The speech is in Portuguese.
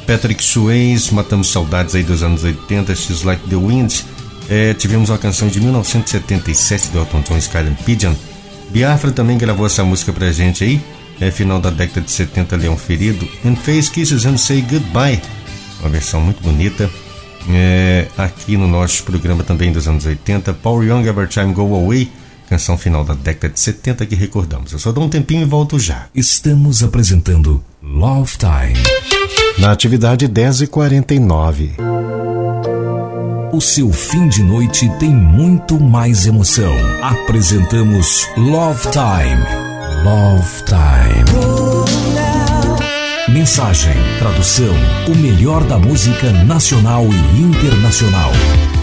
Patrick Swayze, matamos saudades aí dos anos 80, She's Like the Wind. Tivemos uma canção de 1977 do Elton John, Sky and Pigeon. Biafra também gravou essa música pra gente aí, final da década de 70, Leão Ferido, And Face Kisses and Say Goodbye, uma versão muito bonita. Aqui no nosso programa também dos anos 80, Paul Young, Every Time Go Away, canção final da década de 70 que recordamos. Eu só dou um tempinho e volto já. Estamos apresentando Love Time. Na atividade 10h49. O seu fim de noite tem muito mais emoção. Apresentamos Love Time. Love Time. Mensagem, tradução, o melhor da música nacional e internacional.